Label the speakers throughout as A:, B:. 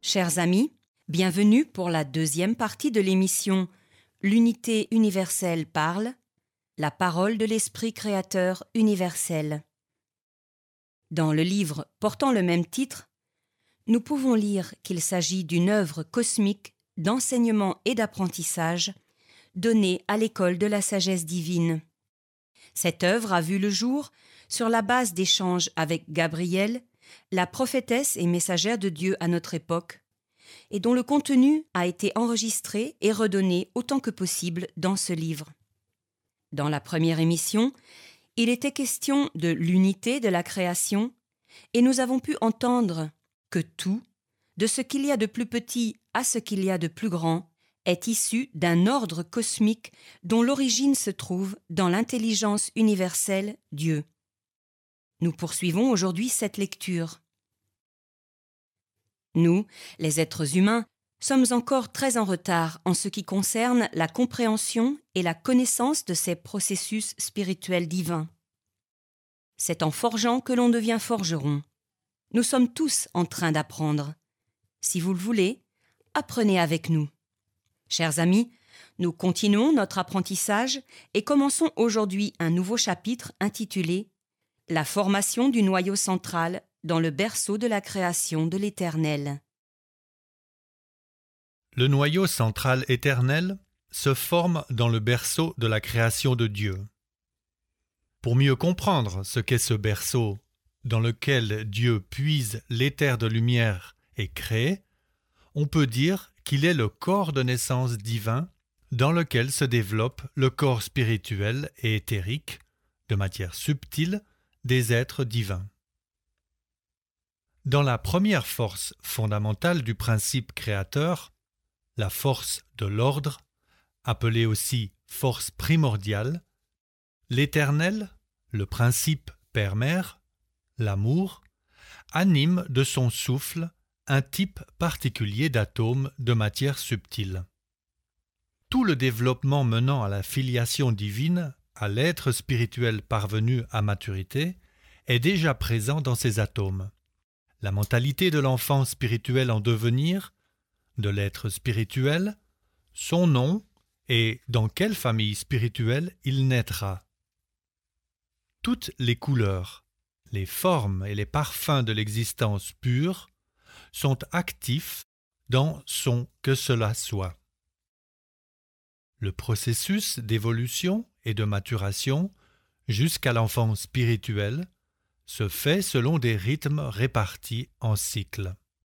A: Chers amis, bienvenue pour la deuxième partie de l'émission L'unité universelle parle, la parole de l'Esprit créateur universel. Dans le livre portant le même titre, nous pouvons lire qu'il s'agit d'une œuvre cosmique d'enseignement et d'apprentissage donnée à l'école de la sagesse divine. Cette œuvre a vu le jour sur la base d'échanges avec Gabrielle, la prophétesse et messagère de Dieu à notre époque, et dont le contenu a été enregistré et redonné autant que possible dans ce livre. Dans la première émission, il était question de l'unité de la création, et nous avons pu entendre que tout, de ce qu'il y a de plus petit à ce qu'il y a de plus grand, est issu d'un ordre cosmique dont l'origine se trouve dans l'intelligence universelle Dieu. Nous poursuivons aujourd'hui cette lecture. Nous, les êtres humains, sommes encore très en retard en ce qui concerne la compréhension et la connaissance de ces processus spirituels divins. C'est en forgeant que l'on devient forgeron. Nous sommes tous en train d'apprendre. Si vous le voulez, apprenez avec nous. Chers amis, nous continuons notre apprentissage et commençons aujourd'hui un nouveau chapitre intitulé « La formation du noyau central dans le berceau de la création de l'Éternel ».
B: Le noyau central éternel se forme dans le berceau de la création de Dieu. Pour mieux comprendre ce qu'est ce berceau dans lequel Dieu puise l'éther de lumière et crée, on peut dire qu'il est le corps de naissance divin dans lequel se développe le corps spirituel et éthérique, de matière subtile, des êtres divins. Dans la première force fondamentale du principe créateur, la force de l'ordre, appelée aussi force primordiale, l'Éternel, le principe Père-Mère, l'amour, anime de son souffle un type particulier d'atome de matière subtile. Tout le développement menant à la filiation divine, à l'être spirituel parvenu à maturité, est déjà présent dans ces atomes. La mentalité de l'enfant spirituel en devenir, de l'être spirituel, son nom et dans quelle famille spirituelle il naîtra. Toutes les couleurs, les formes et les parfums de l'existence pure sont actifs dans son que cela soit. Le processus d'évolution et de maturation jusqu'à l'enfant spirituel se fait selon des rythmes répartis en cycles.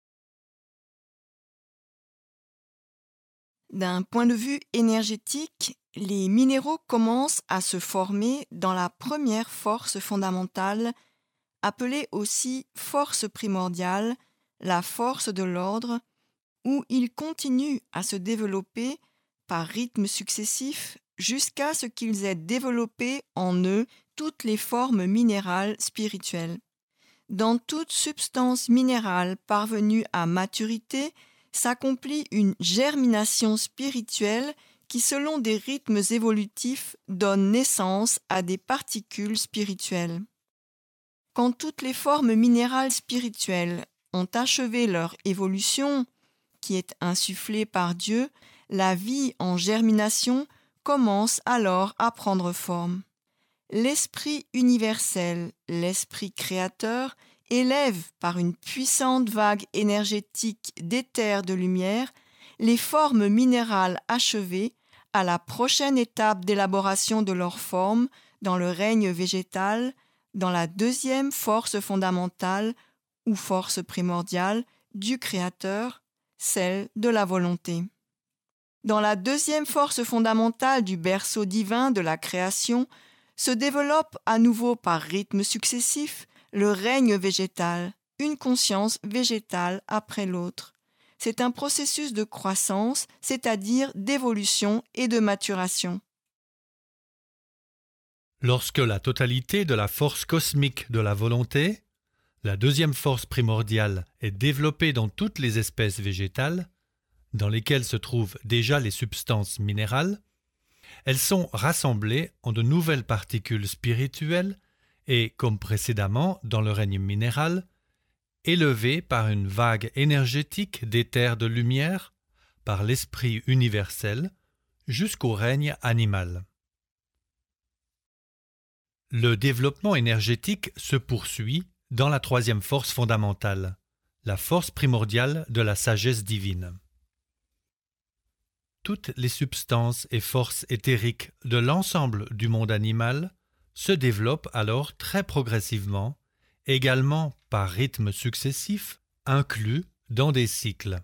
C: D'un point de vue énergétique, les minéraux commencent à se former dans la première force fondamentale, appelée aussi force primordiale, la force de l'ordre, où ils continuent à se développer par rythmes successifs jusqu'à ce qu'ils aient développé en eux toutes les formes minérales spirituelles. Dans toute substance minérale parvenue à maturité, s'accomplit une germination spirituelle qui, selon des rythmes évolutifs, donne naissance à des particules spirituelles. Quand toutes les formes minérales spirituelles ont achevé leur évolution, qui est insufflée par Dieu, la vie en germination commence alors à prendre forme. L'Esprit universel, l'Esprit créateur, élève par une puissante vague énergétique d'éther de lumière les formes minérales achevées à la prochaine étape d'élaboration de leur forme dans le règne végétal, dans la deuxième force fondamentale ou force primordiale du Créateur, celle de la volonté. Dans la deuxième force fondamentale du berceau divin de la création se développe à nouveau par rythmes successifs le règne végétal, une conscience végétale après l'autre. C'est un processus de croissance, c'est-à-dire d'évolution et de maturation.
B: Lorsque la totalité de la force cosmique de la volonté, la deuxième force primordiale, est développée dans toutes les espèces végétales, dans lesquelles se trouvent déjà les substances minérales, elles sont rassemblées en de nouvelles particules spirituelles et, comme précédemment dans le règne minéral, élevé par une vague énergétique d'éther de lumière, par l'esprit universel, jusqu'au règne animal. Le développement énergétique se poursuit dans la troisième force fondamentale, la force primordiale de la sagesse divine. Toutes les substances et forces éthériques de l'ensemble du monde animal se développent alors très progressivement, également par rythme successif, inclus dans des cycles.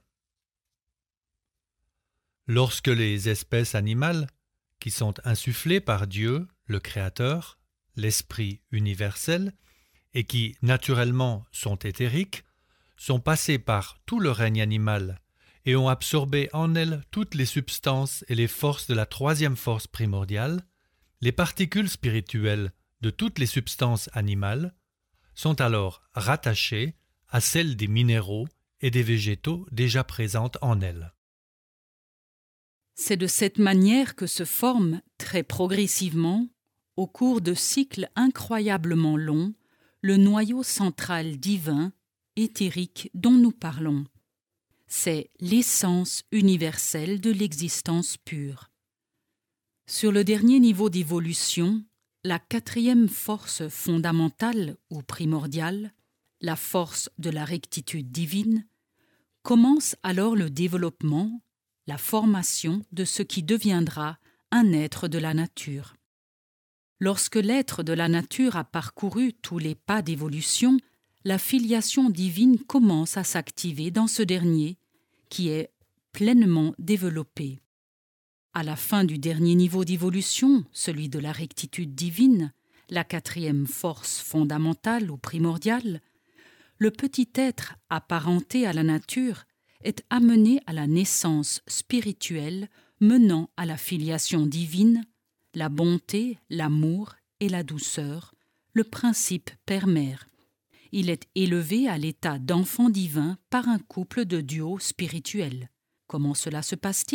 B: Lorsque les espèces animales, qui sont insufflées par Dieu, le Créateur, l'Esprit universel, et qui naturellement sont éthériques, sont passées par tout le règne animal et ont absorbé en elles toutes les substances et les forces de la troisième force primordiale, les particules spirituelles de toutes les substances animales sont alors rattachées à celles des minéraux et des végétaux déjà présentes en elles.
D: C'est de cette manière que se forme, très progressivement, au cours de cycles incroyablement longs, le noyau central divin, éthérique dont nous parlons. C'est l'essence universelle de l'existence pure. Sur le dernier niveau d'évolution, la quatrième force fondamentale ou primordiale, la force de la rectitude divine, commence alors le développement, la formation de ce qui deviendra un être de la nature. Lorsque l'être de la nature a parcouru tous les pas d'évolution, la filiation divine commence à s'activer dans ce dernier, qui est pleinement développé. À la fin du dernier niveau d'évolution, celui de la rectitude divine, la quatrième force fondamentale ou primordiale, le petit être apparenté à la nature est amené à la naissance spirituelle menant à la filiation divine, la bonté, l'amour et la douceur, le principe père-mère. Il est élevé à l'état d'enfant divin par un couple de duos spirituels. Comment cela se passe-t-il ?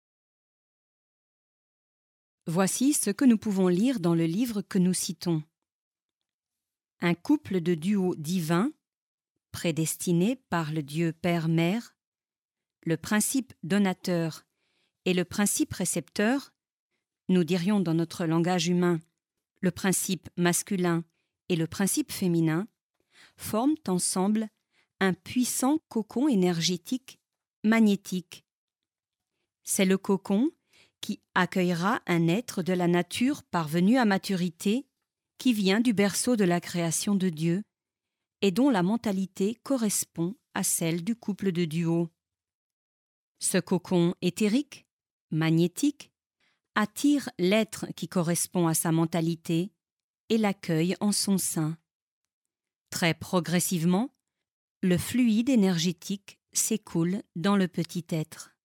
A: Voici ce que nous pouvons lire dans le livre que nous citons. Un couple de duos divins, prédestiné par le Dieu Père-Mère, le principe donateur et le principe récepteur, nous dirions dans notre langage humain le principe masculin et le principe féminin, forment ensemble un puissant cocon énergétique magnétique. C'est le cocon qui accueillera un être de la nature parvenu à maturité qui vient du berceau de la création de Dieu et dont la mentalité correspond à celle du couple de duos. Ce cocon éthérique, magnétique, attire l'être qui correspond à sa mentalité et l'accueille en son sein. Très progressivement, le fluide énergétique s'écoule dans le petit être.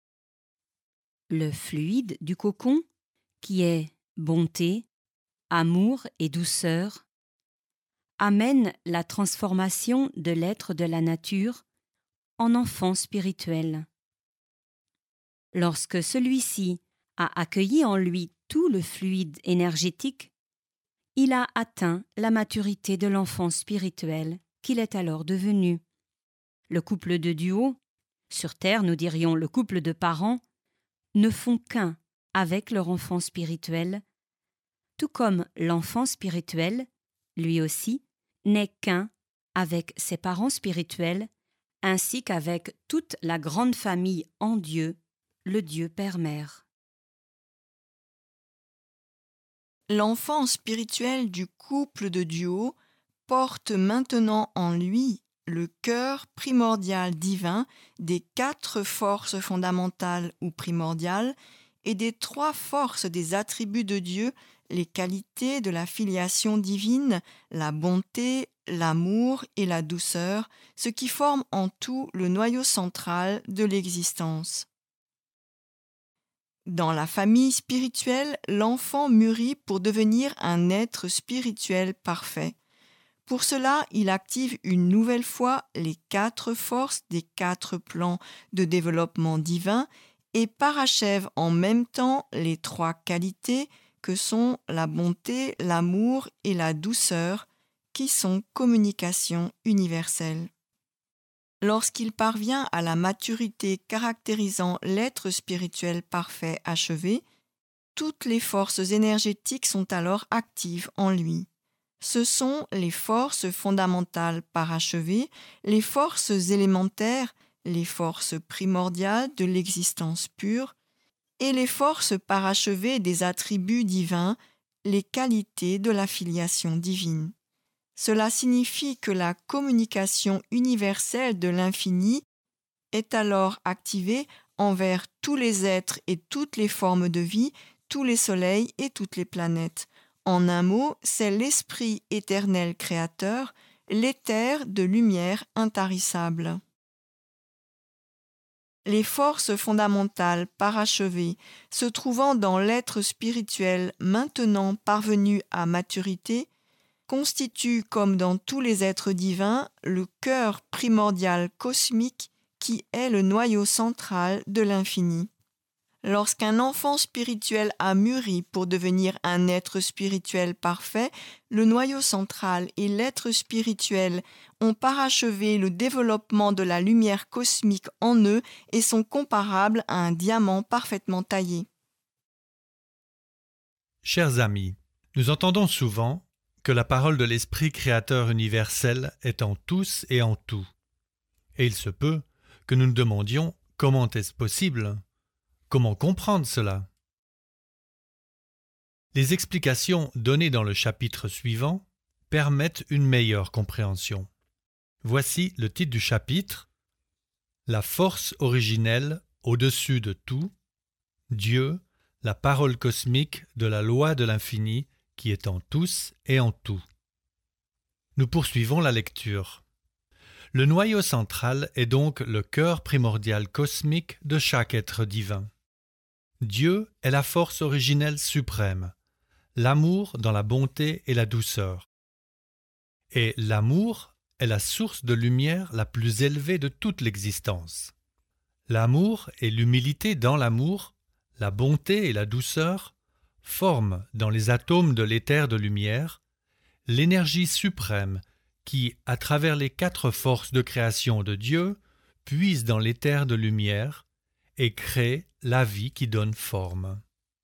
A: Le fluide du cocon, qui est bonté, amour et douceur, amène la transformation de l'être de la nature en enfant spirituel. Lorsque celui-ci a accueilli en lui tout le fluide énergétique, il a atteint la maturité de l'enfant spirituel qu'il est alors devenu. Le couple de duos, sur Terre nous dirions le couple de parents, ne font qu'un avec leur enfant spirituel, tout comme l'enfant spirituel, lui aussi, n'est qu'un avec ses parents spirituels, ainsi qu'avec toute la grande famille en Dieu, le Dieu Père-Mère.
C: L'enfant spirituel du couple de duos porte maintenant en lui le cœur primordial divin des 4 forces fondamentales ou primordiales et des 3 forces des attributs de Dieu, les qualités de la filiation divine, la bonté, l'amour et la douceur, ce qui forme en tout le noyau central de l'existence. Dans la famille spirituelle, l'enfant mûrit pour devenir un être spirituel parfait. Pour cela, il active une nouvelle fois les 4 forces des 4 plans de développement divin et parachève en même temps les 3 qualités que sont la bonté, l'amour et la douceur qui sont communication universelle. Lorsqu'il parvient à la maturité caractérisant l'être spirituel parfait achevé, toutes les forces énergétiques sont alors actives en lui. Ce sont les forces fondamentales parachevées, les forces élémentaires, les forces primordiales de l'existence pure et les forces parachevées des attributs divins, les qualités de la filiation divine. Cela signifie que la communication universelle de l'infini est alors activée envers tous les êtres et toutes les formes de vie, tous les soleils et toutes les planètes. En un mot, c'est l'esprit éternel créateur, l'éther de lumière intarissable. Les forces fondamentales parachevées se trouvant dans l'être spirituel maintenant parvenu à maturité constituent, comme dans tous les êtres divins, le cœur primordial cosmique qui est le noyau central de l'infini. Lorsqu'un enfant spirituel a mûri pour devenir un être spirituel parfait, le noyau central et l'être spirituel ont parachevé le développement de la lumière cosmique en eux et sont comparables à un diamant parfaitement taillé.
B: Chers amis, nous entendons souvent que la parole de l'Esprit créateur universel est en tous et en tout. Et il se peut que nous nous demandions comment est-ce possible ? Comment comprendre cela ? Les explications données dans le chapitre suivant permettent une meilleure compréhension. Voici le titre du chapitre « La force originelle au-dessus de tout, Dieu, la parole cosmique de la loi de l'infini qui est en tous et en tout. » Nous poursuivons la lecture. Le noyau central est donc le cœur primordial cosmique de chaque être divin. Dieu est la force originelle suprême, l'amour dans la bonté et la douceur. Et l'amour est la source de lumière la plus élevée de toute l'existence. L'amour et l'humilité dans l'amour, la bonté et la douceur forment dans les atomes de l'éther de lumière l'énergie suprême qui, à travers les 4 forces de création de Dieu, puise dans l'éther de lumière et crée la vie qui donne forme.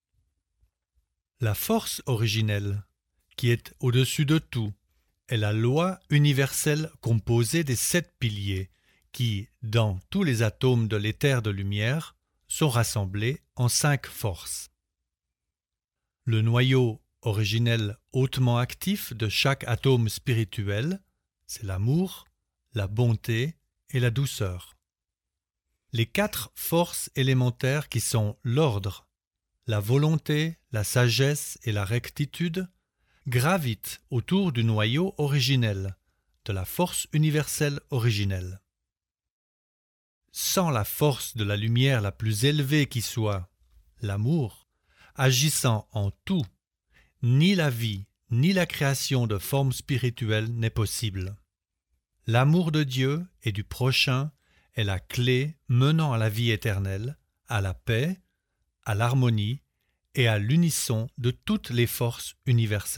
B: La force originelle, qui est au-dessus de tout, est la loi universelle composée des 7 piliers qui, dans tous les atomes de l'éther de lumière, sont rassemblés en 5 forces. Le noyau originel hautement actif de chaque atome spirituel, c'est l'amour, la bonté et la douceur. Les 4 forces élémentaires qui sont l'ordre, la volonté, la sagesse et la rectitude gravitent autour du noyau originel, de la force universelle originelle. Sans la force de la lumière la plus élevée qui soit, l'amour, agissant en tout, ni la vie, ni la création de formes spirituelles n'est possible. L'amour de Dieu et du prochain est la clé menant à la vie éternelle, à la paix, à l'harmonie et à l'unisson de toutes les forces universelles.